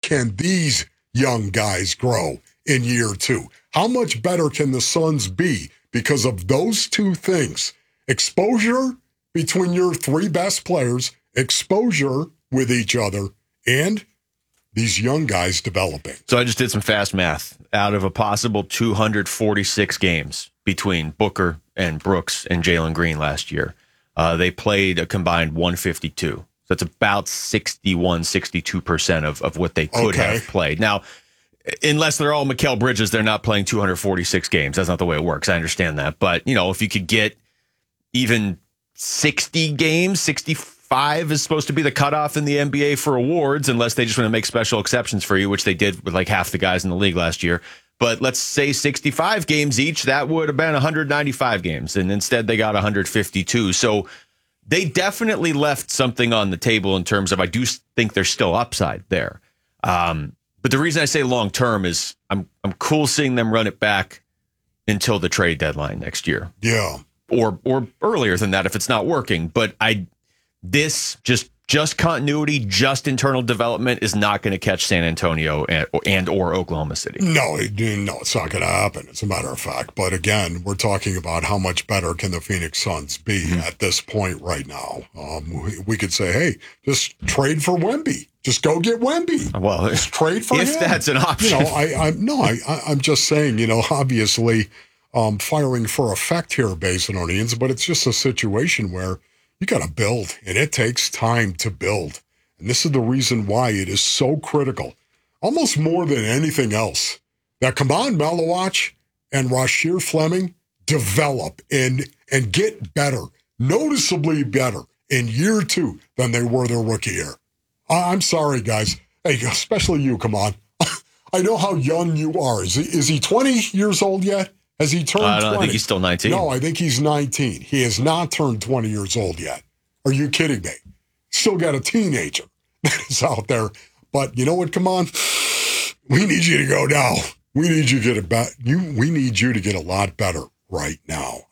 can these young guys grow in year 2? How much better can the Suns be because of those two things? Exposure between your 3 best players, exposure with each other, and these young guys developing. So I just did some fast math. Out of a possible 246 games between Booker and Brooks and Jalen Green last year, they played a combined 152. So that's about 62% of what they could have played. Now, unless they're all Mikal Bridges, they're not playing 246 games. That's not the way it works. I understand that. But, if you could get even 60 games, 65 is supposed to be the cutoff in the NBA for awards, unless they just want to make special exceptions for you, which they did with like half the guys in the league last year. But let's say 65 games each, that would have been 195 games. And instead they got 152. So they definitely left something on the table in terms of, I do think there's still upside there. But the reason I say long term is I'm cool seeing them run it back until the trade deadline next year. Yeah. Or earlier than that if it's not working. But this just continuity, just internal development is not going to catch San Antonio and or Oklahoma City. No, it's not going to happen, as a matter of fact. But again, we're talking about how much better can the Phoenix Suns be at this point right now. We could say, hey, just trade for Wemby. Just go get Wemby. Well, just trade for him. If that's an option. I'm just saying, obviously firing for effect here, Basinonians, but it's just a situation where you got to build, and it takes time to build. And this is the reason why it is so critical, almost more than anything else, that Kemon Malawach and Rasheer Fleming develop and get better, noticeably better in year 2 than they were their rookie year. I'm sorry, guys. Hey, especially you, Kemon. I know how young you are. Is he 20 years old yet? Has he turned 20? I think he's still 19. No, I think he's 19. He has not turned 20 years old yet. Are you kidding me? Still got a teenager that is out there. But you know what, Kemon? We need you to go now. We need you to get we need you to get a lot better right now.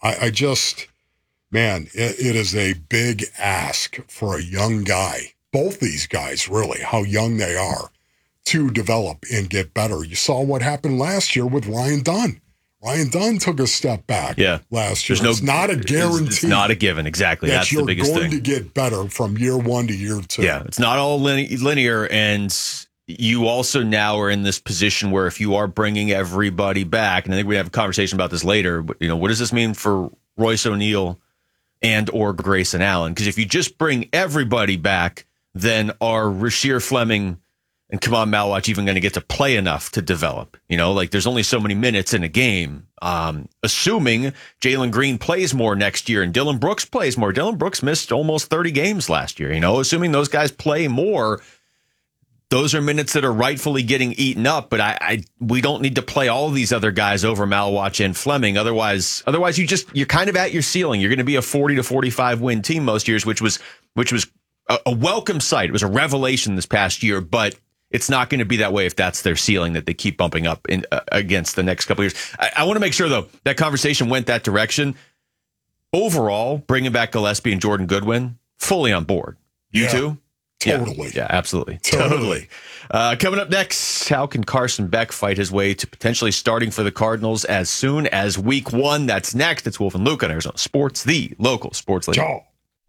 It is a big ask for a young guy. Both these guys, really, how young they are, to develop and get better. You saw what happened last year with Ryan Dunn. Ryan Dunn took a step back last year. It's not a guarantee. It's not a given. Exactly. That's the biggest thing. You're going to get better from year 1 to year 2. Yeah, it's not all linear. And you also now are in this position where if you are bringing everybody back, and I think we have a conversation about this later, but what does this mean for Royce O'Neal and or Grayson Allen? Because if you just bring everybody back, then are Rasheer Fleming and Kemon Malawach even going to get to play enough to develop? There's only so many minutes in a game. Assuming Jalen Green plays more next year and Dillon Brooks plays more. Dillon Brooks missed almost 30 games last year. Assuming those guys play more, those are minutes that are rightfully getting eaten up. But we don't need to play all of these other guys over Malawach and Fleming. Otherwise, you're kind of at your ceiling. You're going to be a 40 to 45 win team most years, which was a welcome sight. It was a revelation this past year, but it's not going to be that way if that's their ceiling that they keep bumping up against the next couple of years. I want to make sure, though, that conversation went that direction. Overall, bringing back Gillespie and Jordan Goodwin, fully on board. You too? Totally. Yeah, absolutely. Totally. Coming up next, how can Carson Beck fight his way to potentially starting for the Cardinals as soon as week 1? That's next. It's Wolf and Luke on Arizona Sports, the local sports leader. Ciao.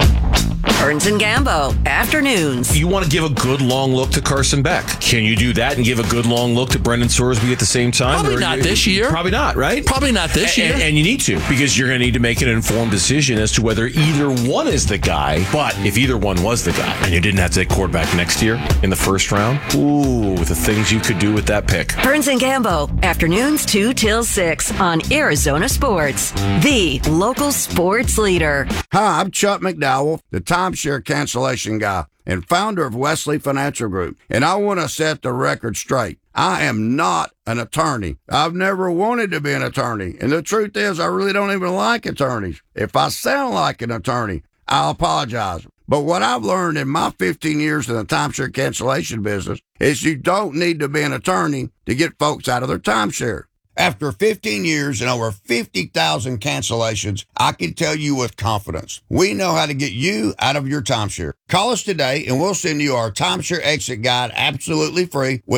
Burns and Gambo, afternoons. You want to give a good long look to Carson Beck. Can you do that and give a good long look to Brendan Sorsby at the same time? Probably not this year. Probably not, right? Probably not this year. And you need to, because you're going to need to make an informed decision as to whether either one is the guy. But if either one was the guy and you didn't have to take quarterback next year in the first round, the things you could do with that pick. Burns and Gambo, afternoons 2 till 6 on Arizona Sports, the local sports leader. Hi, I'm Chuck McDowell, the timeshare cancellation guy and founder of Wesley Financial Group, and I want to set the record straight. I am not an attorney. I've never wanted to be an attorney, and the truth is I really don't even like attorneys. If I sound like an attorney, I'll apologize. But what I've learned in my 15 years in the timeshare cancellation business is you don't need to be an attorney to get folks out of their timeshare. After 15 years and over 50,000 cancellations, I can tell you with confidence, we know how to get you out of your timeshare. Call us today and we'll send you our timeshare exit guide absolutely free.